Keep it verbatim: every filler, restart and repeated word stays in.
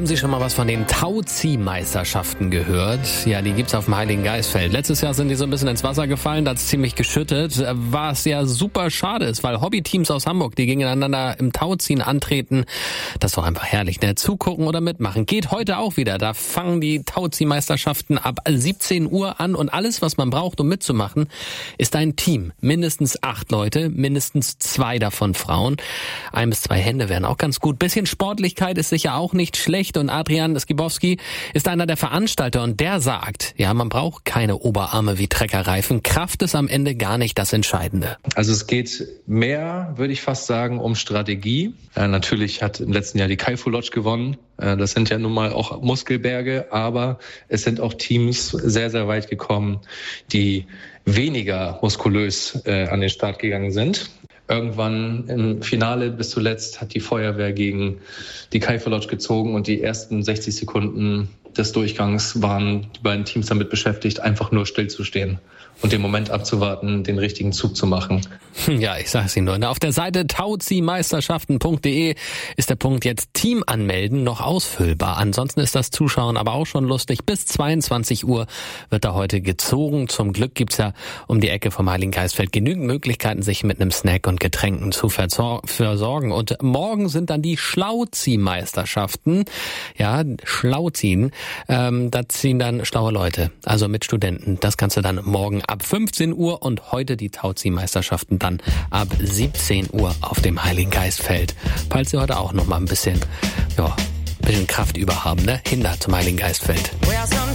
Haben Sie schon mal was von den Tauziehmeisterschaften gehört? Ja, die gibt's auf dem Heiligen Geistfeld. Letztes Jahr sind die so ein bisschen ins Wasser gefallen, da hat's ziemlich geschüttet, was ja super schade ist, weil Hobbyteams aus Hamburg, die gegeneinander im Tauziehen antreten, das ist doch einfach herrlich, ne? Zugucken oder mitmachen. Geht heute auch wieder. Da fangen die Tauziehmeisterschaften ab siebzehn Uhr an und alles, was man braucht, um mitzumachen, ist ein Team. Mindestens acht Leute, mindestens zwei davon Frauen. Ein bis zwei Hände wären auch ganz gut. Bisschen Sportlichkeit ist sicher auch nicht schlecht. Und Adrian Skibowski ist einer der Veranstalter und der sagt, ja, man braucht keine Oberarme wie Treckerreifen. Kraft ist am Ende gar nicht das Entscheidende. Also es geht mehr, würde ich fast sagen, um Strategie. Äh, natürlich hat im letzten Jahr die Kaifu Lodge gewonnen. Äh, das sind ja nun mal auch Muskelberge, aber es sind auch Teams sehr, sehr weit gekommen, die weniger muskulös äh, an den Start gegangen sind. Irgendwann im Finale bis zuletzt hat die Feuerwehr gegen die Kaifu Lodge gezogen und die ersten sechzig Sekunden des Durchgangs waren die beiden Teams damit beschäftigt, einfach nur stillzustehen und den Moment abzuwarten, den richtigen Zug zu machen. Ja, ich sag's Ihnen nur. Auf der Seite tauziehmeisterschaften punkt de ist der Punkt jetzt Team anmelden noch ausfüllbar. Ansonsten ist das Zuschauen aber auch schon lustig. Bis zweiundzwanzig Uhr wird da heute gezogen. Zum Glück gibt's ja um die Ecke vom Heiligen Geistfeld genügend Möglichkeiten, sich mit einem Snack und Getränken zu versorgen. Und morgen sind dann die Schlauziehmeisterschaften. Ja, Schlauziehen. Ähm, da ziehen dann schlaue Leute, also mit Studenten. Das kannst du dann morgen ab fünfzehn Uhr und heute die Tauziehmeisterschaften dann ab siebzehn Uhr auf dem Heiligen Geistfeld. Falls Sie heute auch noch mal ein bisschen, ja, ein bisschen Kraft über haben, ne? Hinter zum Heiligen Geistfeld.